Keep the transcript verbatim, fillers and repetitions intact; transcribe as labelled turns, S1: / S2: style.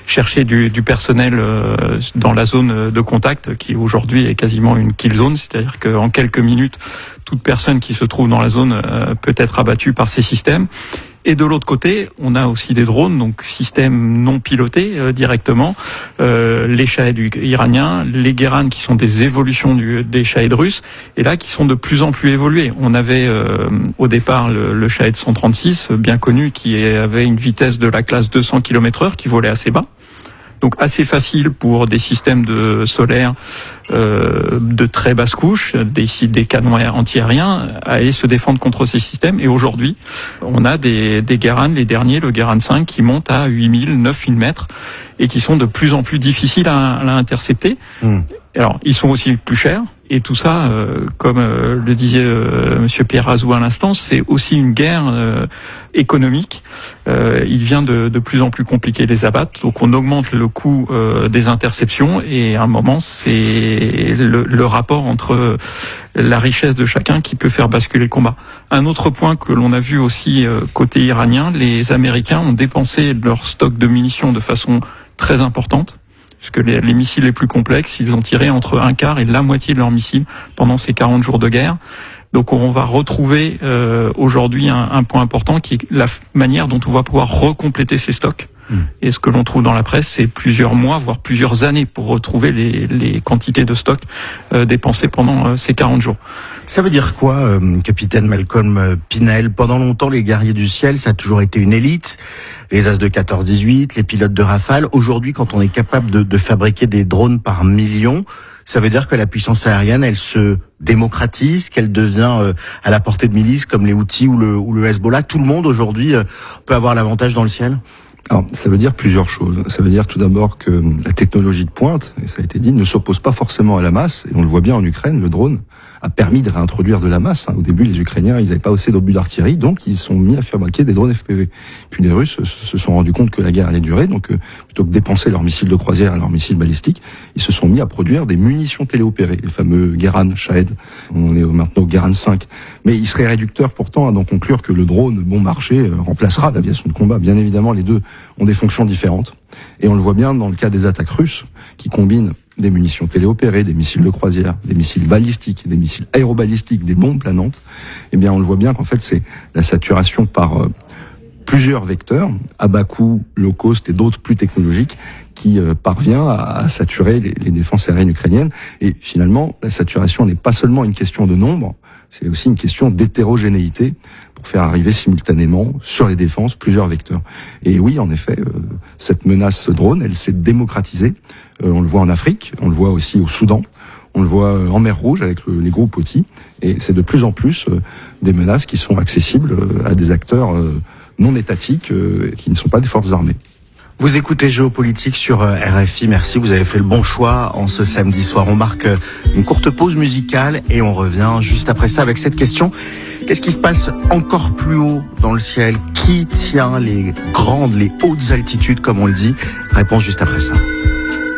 S1: chercher du, du personnel euh, dans la zone de contact, qui aujourd'hui est quasiment une kill zone, c'est-à-dire qu'en quelques minutes, toute personne qui se trouve dans la zone euh, peut être abattue par ces systèmes. Et de l'autre côté, on a aussi des drones, donc systèmes non pilotés euh, directement, euh, les Shahed iraniens, les Gueran qui sont des évolutions du, des Shahed russes, et là qui sont de plus en plus évolués. On avait euh, au départ le, le Shahed cent trente-six, bien connu, qui avait une vitesse de la classe deux cents kilomètres heure, qui volait assez bas. Donc assez facile pour des systèmes de solaires euh, de très basse couche, des, des canons anti-aériens, à aller se défendre contre ces systèmes. Et aujourd'hui, on a des, des Gueran, les derniers, le Gueran cinq, qui montent à huit mille, neuf mille mètres et qui sont de plus en plus difficiles à, à intercepter. Mmh. Alors, ils sont aussi plus chers. Et tout ça, euh, comme euh, le disait euh, Monsieur Pierre Razou à l'instant, c'est aussi une guerre euh, économique. Euh, il vient de, de plus en plus compliqué les abattre. Donc on augmente le coût euh, des interceptions et à un moment, c'est le, le rapport entre la richesse de chacun qui peut faire basculer le combat. Un autre point que l'on a vu aussi euh, côté iranien, les Américains ont dépensé leur stock de munitions de façon très importante. Parce que les, les missiles les plus complexes, ils ont tiré entre un quart et la moitié de leurs missiles pendant ces quarante jours de guerre. Donc on va retrouver euh, aujourd'hui un, un point important qui est la manière dont on va pouvoir recompléter ces stocks. Mmh. Et ce que l'on trouve dans la presse, c'est plusieurs mois, voire plusieurs années pour retrouver les, les quantités de stocks euh, dépensées pendant euh, ces quarante jours.
S2: Ça veut dire quoi, euh, capitaine Malcolm Pinel? Pendant longtemps, les guerriers du ciel, ça a toujours été une élite. Les As de quatorze dix-huit, les pilotes de Rafale. Aujourd'hui, quand on est capable de, de fabriquer des drones par millions, ça veut dire que la puissance aérienne, elle se démocratise, qu'elle devient euh, à la portée de milices comme les Houthis ou le, ou le Hezbollah. Tout le monde, aujourd'hui, euh, peut avoir l'avantage dans le ciel?
S3: Alors, ça veut dire plusieurs choses. Ça veut dire tout d'abord que la technologie de pointe, et ça a été dit, ne s'oppose pas forcément à la masse. Et on le voit bien en Ukraine, le drone a permis de réintroduire de la masse. Au début, les Ukrainiens, ils n'avaient pas assez d'obus d'artillerie, donc ils sont mis à fabriquer des drones F P V. Puis les Russes se sont rendus compte que la guerre allait durer, donc plutôt que de dépenser leurs missiles de croisière et leurs missiles balistiques, ils se sont mis à produire des munitions téléopérées, les fameux Gueran, Shahed. On est maintenant au Gueran cinq. Mais il serait réducteur pourtant à d'en conclure que le drone bon marché remplacera l'aviation de combat. Bien évidemment, les deux ont des fonctions différentes. Et on le voit bien dans le cas des attaques russes, qui combinent des munitions téléopérées, des missiles de croisière, des missiles balistiques, des missiles aérobalistiques, des bombes planantes. Eh bien, on le voit bien qu'en fait, c'est la saturation par euh, plusieurs vecteurs, à bas coût, low cost et d'autres plus technologiques, qui euh, parvient à, à saturer les, les défenses aériennes ukrainiennes. Et finalement, la saturation n'est pas seulement une question de nombre, c'est aussi une question d'hétérogénéité pour faire arriver simultanément sur les défenses plusieurs vecteurs. Et oui, en effet, euh, cette menace drone, elle s'est démocratisée. Euh, on le voit en Afrique, on le voit aussi au Soudan, on le voit en mer Rouge avec le, les groupes Houthis. Et c'est de plus en plus euh, des menaces qui sont accessibles euh, à des acteurs euh, non étatiques euh, qui ne sont pas des forces armées.
S2: Vous écoutez Géopolitique sur R F I, merci, vous avez fait le bon choix en ce samedi soir. On marque une courte pause musicale et on revient juste après ça avec cette question. Qu'est-ce qui se passe encore plus haut dans le ciel? Qui tient les grandes, les hautes altitudes comme on le dit? Réponse juste après ça.